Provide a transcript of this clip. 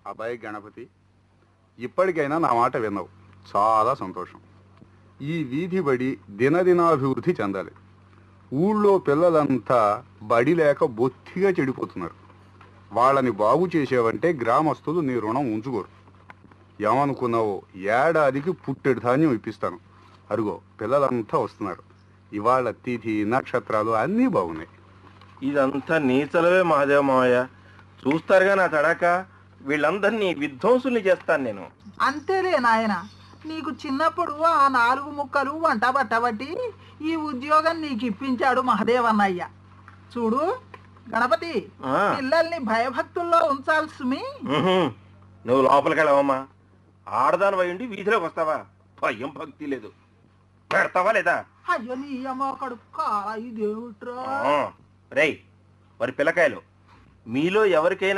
అబ్బాయి గణపతి, ఇప్పటికైనా నా మాట విన్నావు, చాలా సంతోషం. ఈ వీధి బడి దినదినాభివృద్ధి చెందాలి. ఊళ్ళో పిల్లలంతా బడి లేక బొత్తిగా చెడిపోతున్నారు. వాళ్ళని బాగు చేసేవంటే గ్రామస్తులు నీ రుణం ఉంచుకోరు. ఏమనుకున్నావో, ఏడాదికి పుట్టెడు ధాన్యం ఇప్పిస్తాను. అరుగో పిల్లలంతా వస్తున్నారు. ఇవాళ తిథి నక్షత్రాలు అన్నీ బాగున్నాయి. ఇదంతా నీచలవే మహాదేవ మావయ్య. చూస్తారుగా నా తడాక. వీళ్ళందరినీ విధ్వంసుల్ని చేస్తాను నేను. అంతేలే నాయన, నీకు చిన్నప్పుడు ఆ 4 ముక్కలు వంట పట్టబట్టి ఈ ఉద్యోగం నీకు ఇప్పించాడు మహదేవన్నయ్య. చూడు గణపతి, పిల్లల్ని భయభక్తుల్లో ఉంచాల్సి. నువ్వు లోపలికెళ్ళవమ్మా. ఆడదాని వయండి వీధిలోకి వస్తావా? భయం భక్తి లేదు. పెడతావా లేదా? అయ్యో నీ అమ్మ కడుపు కారా ఇదేమిట్రా. రేయ్, మరి పిల్లకాయలు మీలో ఎవరికైనా